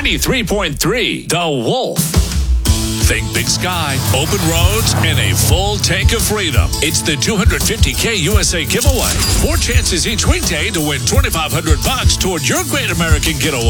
93.3 The Wolf. Think big sky, open roads, and a full tank of freedom. It's the 250K USA giveaway. 4 chances each weekday to win $2,500 toward your great American getaway.